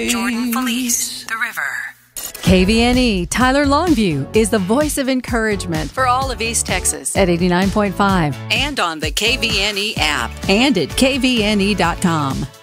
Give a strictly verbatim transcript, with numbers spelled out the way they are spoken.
Jordan Felice, The River. K V N E, Tyler Longview, is the voice of encouragement For all of East Texas. at eighty-nine point five And on the K V N E app. and at K V N E dot com.